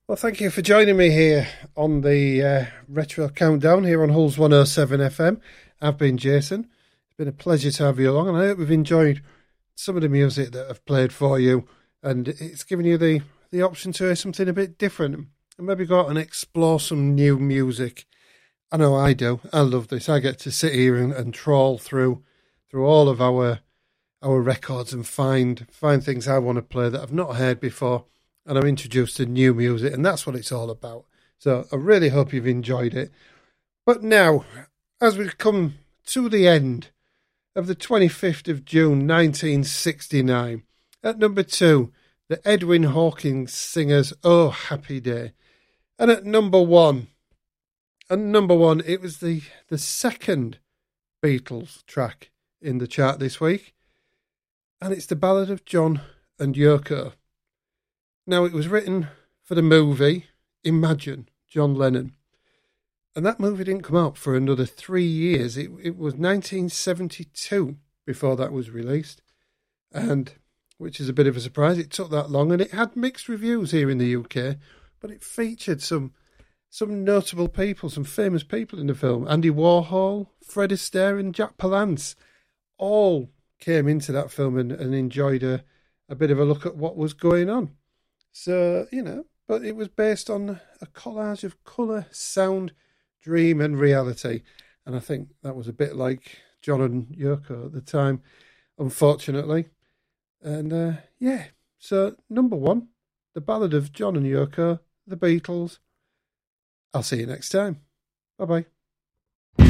Well, thank you for joining me here on the Retro Countdown here on Hulls 107 FM. I've been Jason. It's been a pleasure to have you along, and I hope you've enjoyed some of the music that I've played for you, and it's given you the option to hear something a bit different and maybe go out and explore some new music. I know I do. I love this. I get to sit here and trawl through all of our records and find things I want to play that I've not heard before. And I'm introduced to new music, and that's what it's all about. So I really hope you've enjoyed it. But now, as we come to the end of the 25th of June 1969, at number 2, the Edwin Hawkins Singers' Oh Happy Day. And at number 1, it was the second Beatles track in the chart this week, and it's the Ballad of John and Yoko. Now, it was written for the movie Imagine, John Lennon. And that movie didn't come out for another 3 years. It was 1972 before that was released, and which is a bit of a surprise. It took that long, and it had mixed reviews here in the UK, but it featured some notable people, some famous people in the film. Andy Warhol, Fred Astaire and Jack Palance all came into that film and enjoyed a bit of a look at what was going on. So, but it was based on a collage of colour, sound, dream and reality. And I think that was a bit like John and Yoko at the time, unfortunately. And, so number 1, the Ballad of John and Yoko, the Beatles. I'll see you next time. Bye-bye.